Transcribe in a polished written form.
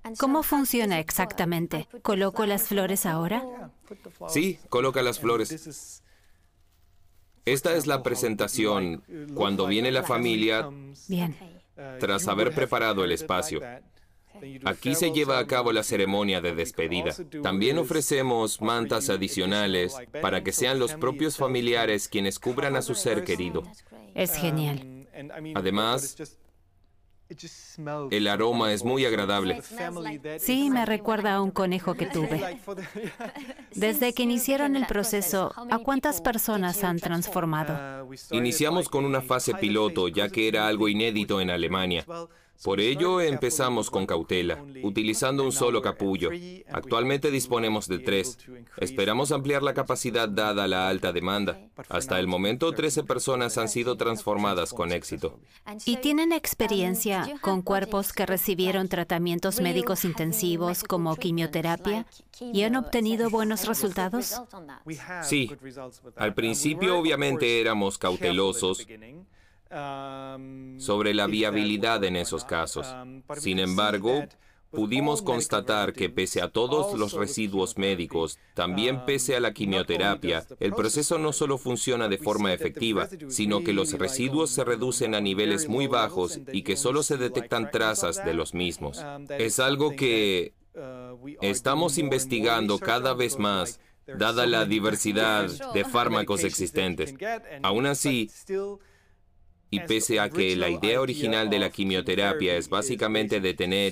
¿Cómo funciona exactamente? ¿Coloco las flores ahora? Sí, coloca las flores. Esta es la presentación cuando viene la familia Bien. tras haber preparado el espacio. Aquí se lleva a cabo la ceremonia de despedida. También ofrecemos mantas adicionales para que sean los propios familiares quienes cubran a su ser querido. Es genial. Además, el aroma es muy agradable. Sí, me recuerda a un conejo que tuve. Desde que iniciaron el proceso, ¿a cuántas personas han transformado? Iniciamos con una fase piloto, ya que era algo inédito en Alemania. Por ello, empezamos con cautela, utilizando un solo capullo. Actualmente disponemos de 3. Esperamos ampliar la capacidad dada la alta demanda. Hasta el momento, 13 personas han sido transformadas con éxito. ¿Y tienen experiencia con cuerpos que recibieron tratamientos médicos intensivos como quimioterapia y han obtenido buenos resultados? Sí. Al principio, obviamente, éramos cautelosos sobre la viabilidad en esos casos. Sin embargo, pudimos constatar que pese a todos los residuos médicos, también pese a la quimioterapia, el proceso no solo funciona de forma efectiva, sino que los residuos se reducen a niveles muy bajos y que solo se detectan trazas de los mismos. Es algo que estamos investigando cada vez más, dada la diversidad de fármacos existentes. Aún así, y pese a que la idea original de la quimioterapia es básicamente detener